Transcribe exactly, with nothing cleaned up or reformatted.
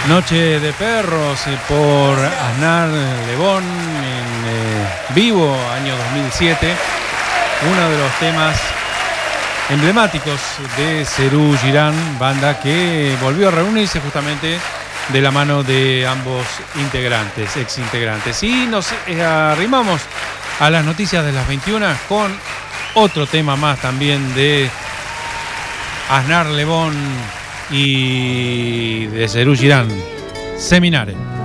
Noche de Perros eh, por Aznar Lebón en eh, vivo, año dos mil siete. Uno de los temas emblemáticos de Serú Girán, banda que volvió a reunirse justamente de la mano de ambos integrantes, ex integrantes. Y nos eh, arrimamos a las noticias de las veintiuna con otro tema más también de Aznar Lebón y de Serú Girán, Seminare.